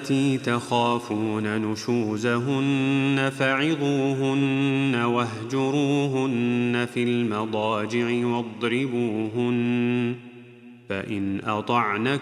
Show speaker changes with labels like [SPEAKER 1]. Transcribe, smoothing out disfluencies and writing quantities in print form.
[SPEAKER 1] واللاتي تخافون نشوزهن فعظوهن واهجروهن في المضاجع واضربوهن، فإن أطعنكم